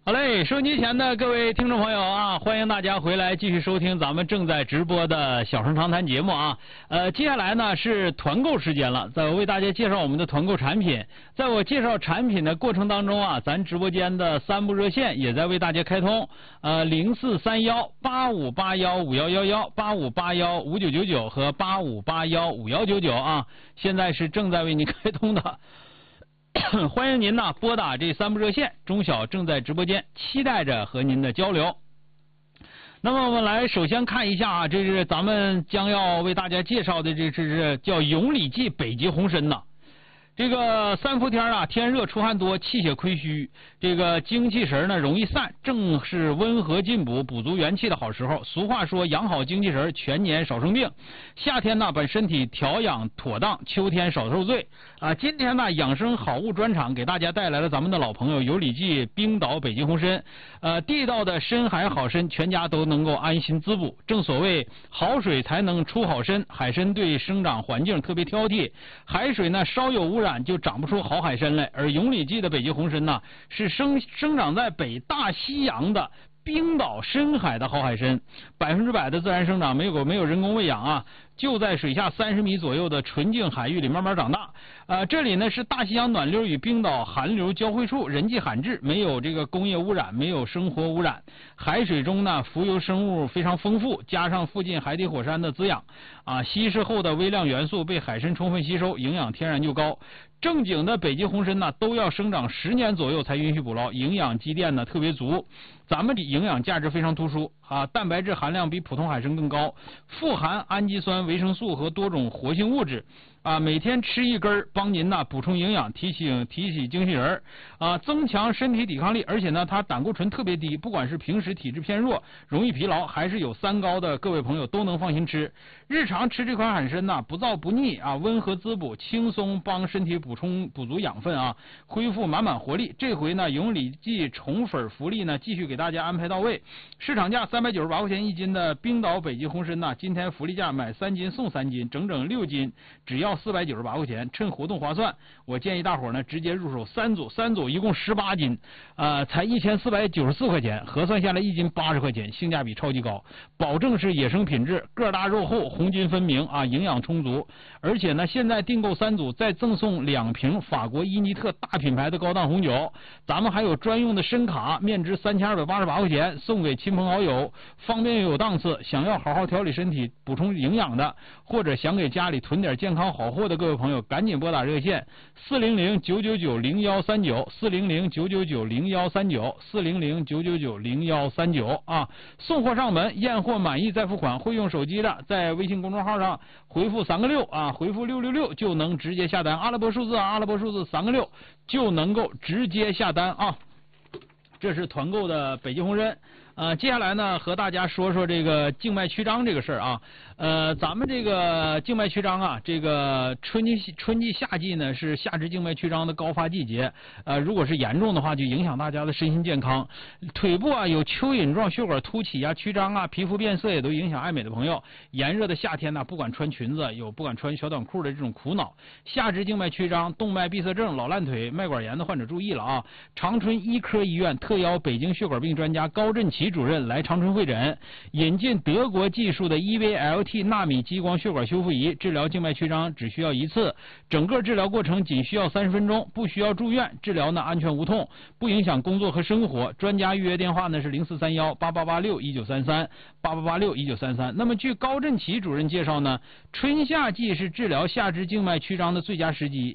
好嘞，收音机前的各位听众朋友啊，欢迎大家回来继续收听咱们正在直播的小声长谈节目啊。接下来呢是团购时间了，在我为大家介绍我们的团购产品。在我介绍产品的过程当中啊，咱直播间的3部热线也在为大家开通，043185815111、85815999和85815199啊，现在是正在为您开通的。欢迎您呢拨打这3部热线，中小正在直播间，期待着和您的交流。那么我们来首先看一下啊，这是咱们将要为大家介绍的，这是叫永里记北极红参呐。这个3伏天啊，天热出汗多，气血亏虚，这个精气神呢容易散，正是温和进补、补足元气的好时候。俗话说，养好精气神，全年少生病。夏天呢，把身体调养妥当；秋天少受罪。啊，今天呢，养生好物专场给大家带来了咱们的老朋友有里记冰岛北极红参。地道的深海好参，全家都能够安心滋补。正所谓好水才能出好参，海参对生长环境特别挑剔，海水呢稍有污染就长不出好海参来，而永里记的北极红参呢，是生长在北大西洋的冰岛深海的好海参，100%的自然生长，没有人工喂养啊，就在水下30米左右的纯净海域里慢慢长大。这里呢是大西洋暖流与冰岛寒流交汇处，人迹罕至，没有这个工业污染，没有生活污染。海水中呢浮游生物非常丰富，加上附近海底火山的滋养啊，稀释后的微量元素被海参充分吸收，营养天然就高。正经的北极红参呢都要生长10年左右才允许捕捞，营养积淀呢特别足。咱们的营养价值非常突出啊，蛋白质含量比普通海参更高，富含氨基酸、维生素和多种活性物质啊，每天吃1根，帮您呢补充营养，提起精气神啊，增强身体抵抗力。而且呢，它胆固醇特别低，不管是平时体质偏弱、容易疲劳，还是有3高的各位朋友都能放心吃。日常吃这款海参呢，不燥不腻啊，温和滋补，轻松帮身体补足养分啊，恢复满满活力。这回呢，永里记宠粉福利呢，继续给大家安排到位。市场价398块钱1斤的冰岛北极红参呢，今天福利价买3斤送3斤，整整6斤，只要498块钱，趁活动划算。我建议大伙呢直接入手3组一共18斤，才1494块钱，核算下来1斤80块钱，性价比超级高，保证是野生品质，个大肉厚，红筋分明啊，营养充足。而且呢，现在订购3组再赠送2瓶法国伊尼特大品牌的高档红酒，咱们还有专用的参卡，面值3288块钱，送给亲朋好友，方便又有档次。想要好好调理身体、补充营养的，或者想给家里囤点健康好货的各位朋友，赶紧拨打热线400-999-0139，400-999-0139，400-999-0139啊！送货上门，验货满意再付款。会用手机的，在微信公众号上回复3个6啊，回复666就能直接下单。阿拉伯数字3个6就能够直接下单啊！这是团购的北极红参。接下来呢，和大家说说这个静脉曲张这个事儿啊。咱们这个静脉曲张啊，这个春季夏季呢是下肢静脉曲张的高发季节。如果是严重的话，就影响大家的身心健康。腿部啊有蚯蚓状血管凸起啊、曲张啊、皮肤变色也都影响爱美的朋友。炎热的夏天呢，不管穿裙子有不敢穿小短裤的这种苦恼。下肢静脉曲张、动脉闭塞症、老烂腿、脉管炎的患者注意了啊！长春医科医院特邀北京血管病专家高振奇主任来长春会诊，引进德国技术的 EVLT 纳米激光血管修复仪，治疗静脉曲张只需要1次，整个治疗过程仅需要30分钟，不需要住院，治疗呢安全无痛，不影响工作和生活。专家预约电话呢是0431-8886-1933，8886-1933。那么据高振奇主任介绍呢，春夏季是治疗下肢静脉曲张的最佳时机。